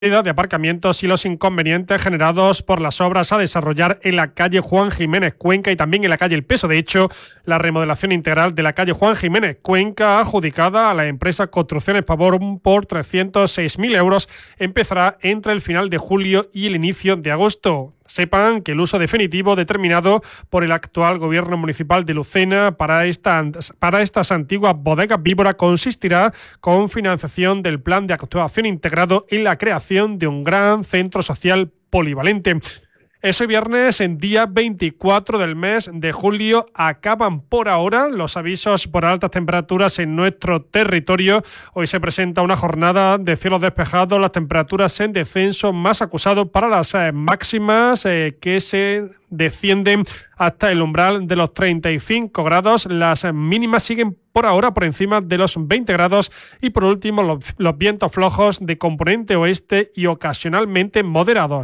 de aparcamientos y los inconvenientes generados por las obras a desarrollar en la calle Juan Jiménez Cuenca y también en la calle El Peso. De hecho, la remodelación integral de la calle Juan Jiménez Cuenca, adjudicada a la empresa Construcciones Pavor por 306.000 euros, empezará entre el final de julio y el inicio de agosto. Sepan que el uso definitivo determinado por el actual gobierno municipal de Lucena para estas antiguas bodegas Víbora consistirá con financiación del plan de actuación integrado en la creación de un gran centro social polivalente. Hoy viernes, en día 24 del mes de julio, acaban por ahora los avisos por altas temperaturas en nuestro territorio. Hoy se presenta una jornada de cielos despejados, las temperaturas en descenso más acusado para las máximas que se descienden hasta el umbral de los 35 grados. Las mínimas siguen por ahora por encima de los 20 grados y por último los vientos flojos de componente oeste y ocasionalmente moderados.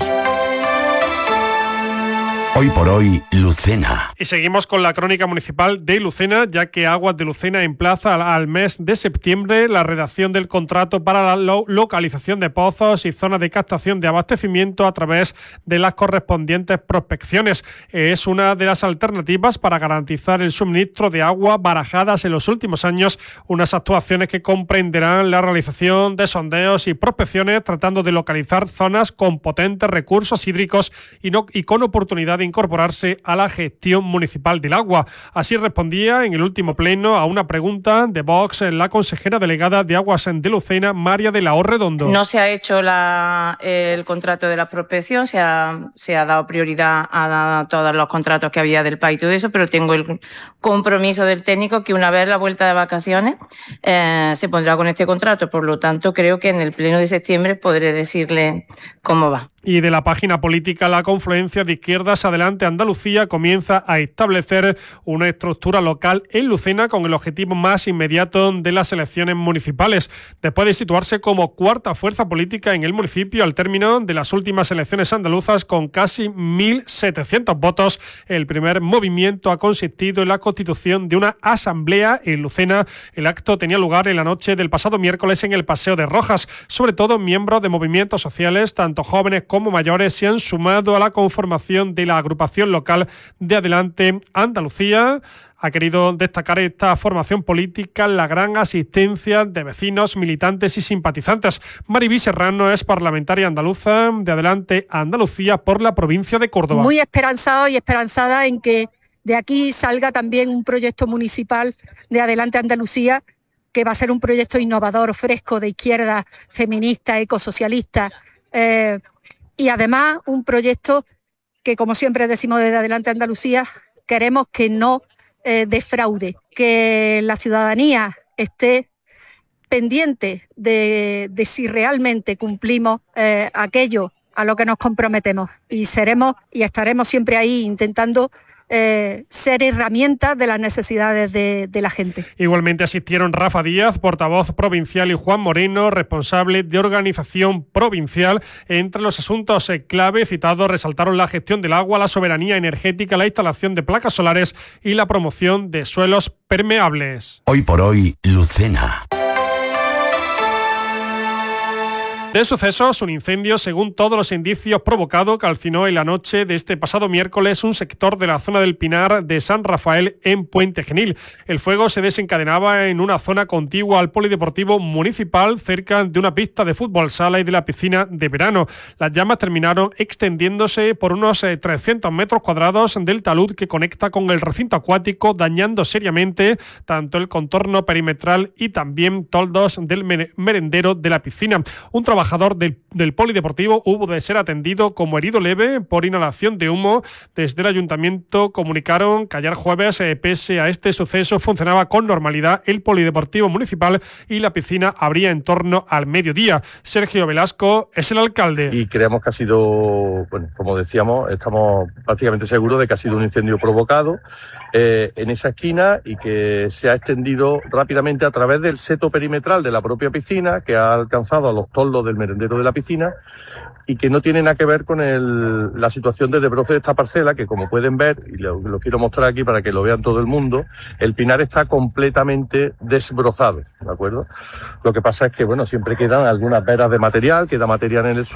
Hoy por hoy, Lucena. Y seguimos con la crónica municipal de Lucena, ya que Aguas de Lucena emplaza al mes de septiembre la redacción del contrato para la localización de pozos y zonas de captación de abastecimiento a través de las correspondientes prospecciones. Es una de las alternativas para garantizar el suministro de agua barajadas en los últimos años, unas actuaciones que comprenderán la realización de sondeos y prospecciones tratando de localizar zonas con potentes recursos hídricos y con oportunidad de incorporarse a la gestión municipal del agua. Así respondía en el último pleno a una pregunta de Vox la consejera delegada de Aguas de Lucena, María de la O Redondo. No se ha hecho el contrato de la prospección, se ha dado prioridad a todos los contratos que había del PAI y todo eso, pero tengo el compromiso del técnico que una vez la vuelta de vacaciones se pondrá con este contrato. Por lo tanto, creo que en el pleno de septiembre podré decirle cómo va. Y de la página política, la confluencia de izquierdas Adelante Andalucía comienza a establecer una estructura local en Lucena con el objetivo más inmediato de las elecciones municipales. Después de situarse como cuarta fuerza política en el municipio al término de las últimas elecciones andaluzas con casi 1.700 votos, el primer movimiento ha consistido en la constitución de una asamblea en Lucena. El acto tenía lugar en la noche del pasado miércoles en el Paseo de Rojas. Sobre todo miembros de movimientos sociales, tanto jóvenes como mayores, se han sumado a la conformación de la agrupación local de Adelante Andalucía. Ha querido destacar esta formación política la gran asistencia de vecinos, militantes y simpatizantes. Maribí Serrano es parlamentaria andaluza de Adelante Andalucía por la provincia de Córdoba. Muy esperanzado y esperanzada en que de aquí salga también un proyecto municipal de Adelante Andalucía, que va a ser un proyecto innovador, fresco, de izquierda, feminista, ecosocialista, y además un proyecto que, como siempre decimos desde Adelante Andalucía, queremos que no defraude, que la ciudadanía esté pendiente de si realmente cumplimos aquello a lo que nos comprometemos, y seremos y estaremos siempre ahí intentando ser herramientas de las necesidades de la gente. Igualmente asistieron Rafa Díaz, portavoz provincial, y Juan Moreno, responsable de organización provincial. Entre los asuntos clave citados resaltaron la gestión del agua, la soberanía energética, la instalación de placas solares y la promoción de suelos permeables. Hoy por hoy, Lucena. De sucesos, un incendio, según todos los indicios, provocado, calcinó en la noche de este pasado miércoles un sector de la zona del Pinar de San Rafael en Puente Genil. El fuego se desencadenaba en una zona contigua al polideportivo municipal, cerca de una pista de fútbol sala y de la piscina de verano. Las llamas terminaron extendiéndose por unos 300 metros cuadrados del talud que conecta con el recinto acuático, dañando seriamente tanto el contorno perimetral y también toldos del merendero de la piscina. Un trabajador del polideportivo hubo de ser atendido como herido leve por inhalación de humo. Desde el ayuntamiento comunicaron que ayer jueves, pese a este suceso, funcionaba con normalidad el polideportivo municipal y la piscina abría en torno al mediodía. Sergio Velasco es el alcalde. Y creemos que ha sido, bueno, como decíamos, estamos prácticamente seguros de que ha sido un incendio provocado en esa esquina y que se ha extendido rápidamente a través del seto perimetral de la propia piscina, que ha alcanzado a los toldos del merendero de la piscina, y que no tiene nada que ver con la situación de desbroce de esta parcela, que como pueden ver, y lo quiero mostrar aquí para que lo vean todo el mundo, el pinar está completamente desbrozado, ¿de acuerdo? Lo que pasa es que, bueno, siempre quedan algunas veras de material, queda material en el